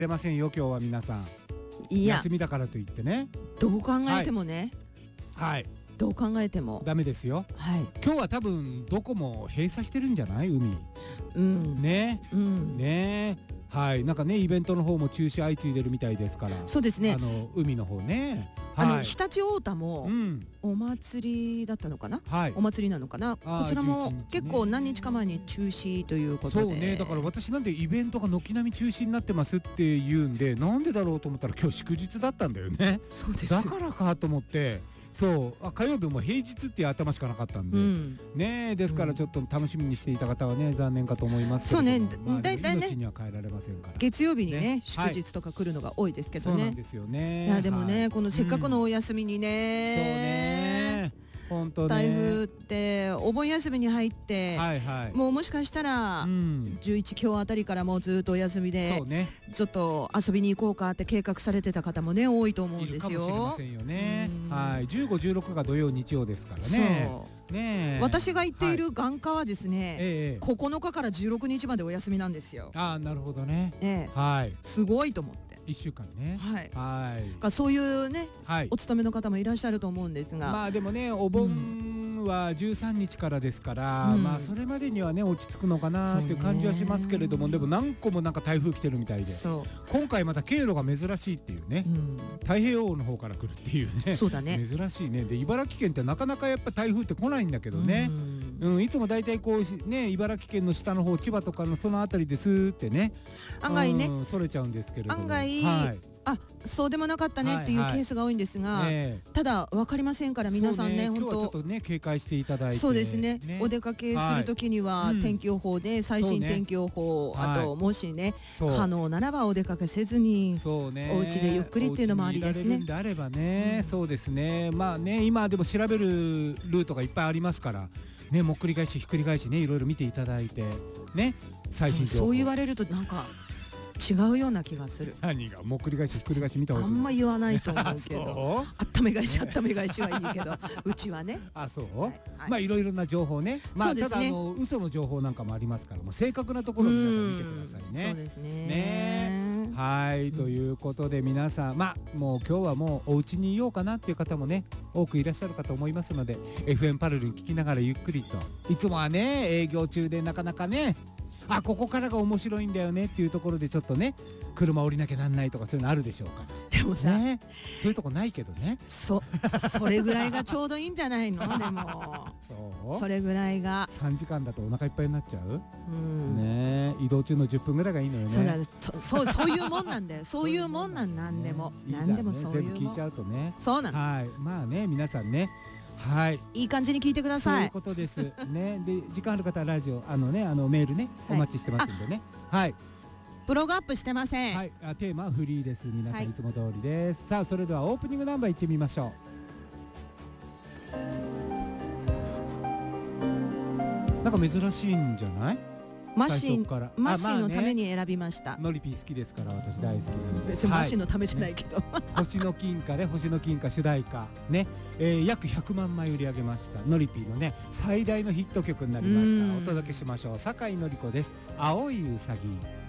出ませんよ今日は皆さん。 いや休みだからといってね。 どう考えてもね、 はい。 どう考えてもダメですよ。 はい。 今日は多分どこも閉鎖してるんじゃない海。ね。ね。はい。なんかねイベントの方も中止相次いでるみたいですから。 そうですね。 海の方ね。 常陸太田もお祭りだったのかな、お祭りなのかな、こちらも結構何日か前に中止ということで。 そうね、だから私なんでイベントが軒並み中止になってますって言うんで、なんでだろうと思ったら今日祝日だったんだよね。 そうですだからかと思って、そう火曜日も平日っていう頭しかなかったんで、ね、ですからちょっと楽しみにしていた方はね残念かと思いますけど、そうね、だいたいね命には変えられませんから、月曜日にね祝日とか来るのが多いですけどね。 そうなんですよね。 いやでもねこのせっかくのお休みにね、 そうね、本当ね、 台風ってお盆休みに入って、もうもしかしたら11今日あたりからもうずっとお休みで、ちょっと遊びに行こうかって計画されてた方もね多いと思うんですよ。いるかもしれませんよね。15、16が土曜日曜ですからね。ね、私が行っている眼科はですね、9日から16日までお休みなんですよ。 ああ、なるほどね。 すごいと思って。 1週間ね。 そういうね、お勤めの方もいらっしゃると思うんですが、 まあでもねお盆は13日からですから、まあそれまでにはね落ち着くのかなっていう感じはしますけれども、でも何個もなんか台風来てるみたいで、今回また経路が珍しいっていうね、太平洋の方から来るっていうね、そうだね、珍しいね。で茨城県ってなかなかやっぱ台風って来ないんだけどね、いつもだいたいこうね茨城県の下の方千葉とかのその辺りでスーってね案外ねそれちゃうんですけれども、 案外あそうでもなかったねっていうケースが多いんですが、ただ分かりませんから皆さんね本当ちょっとね警戒していただいて、 そうですね、お出かけするときには天気予報で最新天気予報、あともしね可能ならばお出かけせずにお家でゆっくりっていうのもありですね。 であればね、そうですね、まあね今でも調べるルートがいっぱいありますからね、もっくり返しひっくり返しねいろいろ見ていただいてね、最新情報。そう言われるとなんか違うような気がする。 何がもっくり返しひっくり返し見てほしい。 あんま言わないと思うけどあっため返しはいいけどうちはね。 あ、そう、まあいろいろな情報ね、まあただ嘘の情報なんかもありますから、もう正確なところを皆さん見てくださいね。 そうですね。 はい、ということで皆さん、まあもう今日はもうお家にいようかなっていう方もね多くいらっしゃるかと思いますので、 FM パルルン聞きながらゆっくりと、いつもはね営業中でなかなかねここからが面白いんだよねっていうところでちょっとね車降りなきゃなんないとかそういうのあるでしょうから。 でもさ、 そういうとこないけどね、 それぐらいがちょうどいいんじゃないの。でもそれぐらいが 3時間だとお腹いっぱいになっちゃう、ね、移動中の10分ぐらいがいいのよね。 そういうもんなんだよ。そういうもんなんでも何でもそういうもん、 全部聞いちゃうとね。 そうなの。 まあね皆さんね、 いい感じに聞いてください。 そういうことですね。で時間ある方はラジオメールねお待ちしてますんでね。 ブログアップしてません。 テーマはフリーです。皆さんいつも通りです。さあそれではオープニングナンバーいってみましょう。なんか珍しいんじゃない？ マッシーのために選びました。 ノリピー好きですから私大好きなんで。 別にマッシーのためじゃないけど、 星の金貨で星の金貨主題歌ね、約100万枚売り上げましたノリピーのね最大のヒット曲になりました。お届けしましょう。酒井紀子です。青いうさぎ。